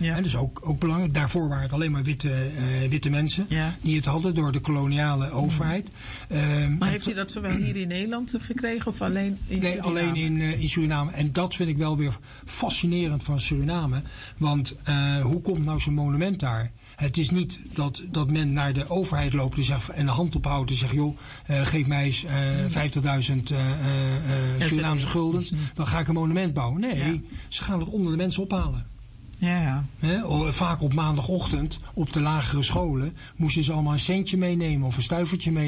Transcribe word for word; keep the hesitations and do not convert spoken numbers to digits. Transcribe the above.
Ja. En dus ook, ook belangrijk. Daarvoor waren het alleen maar witte, uh, witte mensen ja. die het hadden door de koloniale overheid. Mm. Uh, maar heeft u dat zowel hier in Nederland gekregen of alleen in nee, Suriname? Nee, alleen in, uh, in Suriname. En dat vind ik wel weer fascinerend van Suriname. Want uh, hoe komt nou zo'n monument daar? Het is niet dat, dat men naar de overheid loopt en, zegt, en de hand ophoudt en zegt, joh, uh, geef mij eens uh, vijftigduizend uh, uh, Surinaamse guldens, dan ga ik een monument bouwen. Nee, ja. ze gaan het onder de mensen ophalen. Ja, ja. He, vaak op maandagochtend op de lagere scholen moesten ze allemaal een centje meenemen of een stuivertje meenemen.